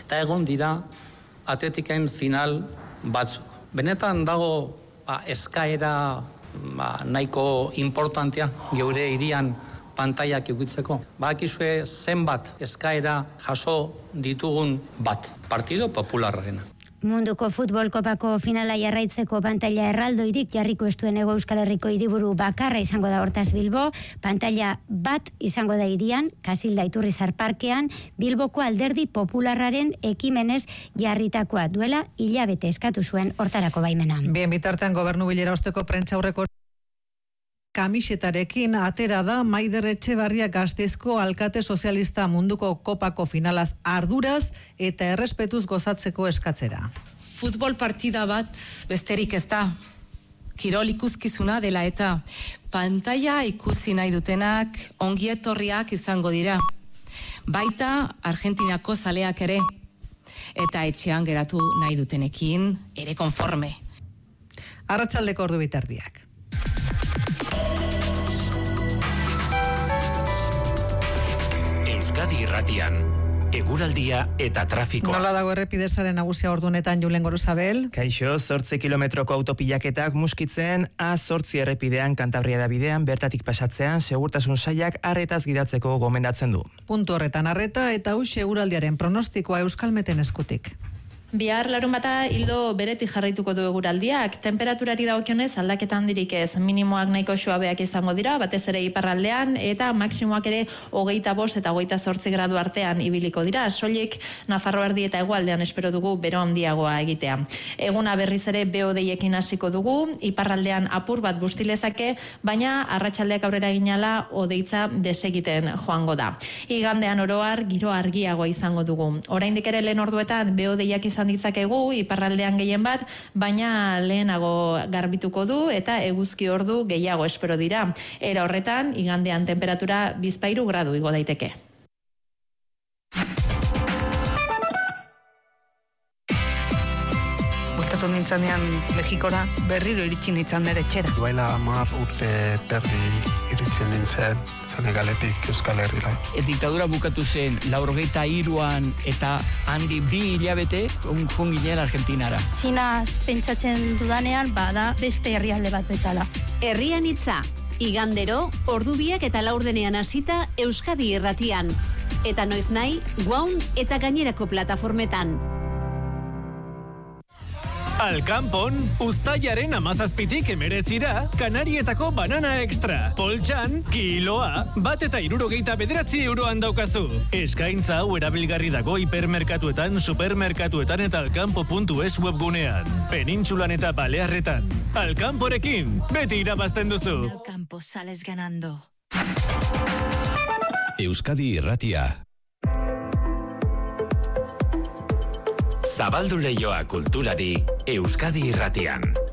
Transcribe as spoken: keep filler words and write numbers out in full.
eta egon dira atletikain final batzuk. Benetan dago ba, eskaera ba, nahiko importantea geure hirian pantaiak egitzeko. Bakizue zenbat eskaera jaso ditugun bat, Partido Popularrarena. Munduko futbol kopako finala jarraitzeko pantaila erraldoirik jarriko estuen Hego Euskal Herriko hiriburu bakarra izango da hortaz Bilbo, pantaila bat izango da hirian, Kasilda Iturrizar parkean, Bilboko Alderdi Popularraren ekimenez jarritakoa duela hilabete eskatu zuen hortarako baimena. Bien, bitartean gobernu bilera osteko prentsaurreko kamisetarekin atera da Maider Etxebarria Gasteizko alkate sozialista munduko kopako finalaz arduraz eta errespetuz gozatzeko eskatzera. Futbol partida bat besterik ez da. Kirol ikuskizuna dela eta pantaila ikusi nahi dutenak ongietorriak izango dira. Baita Argentinako zaleak ere. Eta etxean geratu nahi dutenekin ere konforme. Arratsaldeko ordu bitardiak. Euskadi Irratian, eguraldia eta trafikoa. Nola dago errepidezaren nagusia ordunetan Julen Gorosabel? Kaixo, zortzi kilometroko autopilaketak Muskitzen, A zortzi errepidean Kantabria da bidean, bertatik pasatzean, segurtasun sailak arretaz gidatzeko gomendatzen du. Puntu horretan arreta eta huxe eguraldiaren pronostikoa Euskalmeten eskutik. Bihar larun bata hildo beretik jarraituko du eguraldiak. Temperaturari dagokionez aldaketa handirik ez. Minimoak nahiko suabeak izango dira, batez ere iparraldean, eta maksimoak ere hogeita bost eta hogeita zortzi gradu artean ibiliko dira. Soilik Nafarroa erdi eta hegoaldean espero dugu bero handiagoa egitea. Eguna berriz ere behodeiekin hasiko dugu, iparraldean apur bat bustilezake, baina arratsaldeak aurrera ginala hodeitza desegiten joango da. Igandean oroar giro argiagoa izango dugu. Oraindik ere lehen orduetan behodeiak izan ditzakegu iparraldean gehien bat, baina lehenago garbituko du eta eguzki ordu gehiago espero dira. Era horretan, igandean temperatura bizpahiru gradu igo daiteke. Bultatu nintzanean Mexikora, berriro iritsi nintzen nire etxera. Duela hamar urte terdi iritzen nintzen Senegaletik Euskal Herrira. E, diktadura bukatu zen laurgeita hiruan eta handi bi hilabete joan ginen Argentinara. Txinaz pentsatzen dudanean bada beste herrialde bat bezala. Herrian hitza, igandero, ordubiak eta laurdenean hasita Euskadi Irratian. Eta noiz nahi, Guaun eta gainerako plataformetan. Alkanpon, uztailaren amazazpitik emeretzira, Kanarietako banana extra. Poltsan, kiloa, bat eta irurogeita bederatzi euroan daukazu. Eskaintza hau erabilgarri dago hipermerkatuetan, supermerkatuetan eta alkanpo puntu es webgunean. Penintsulan eta Balearretan. Alkanporekin, beti irabazten duzu. Alkanpo sales ganando. Euskadi Irratia. Zabaldu leioa kulturari Euskadi Irratian.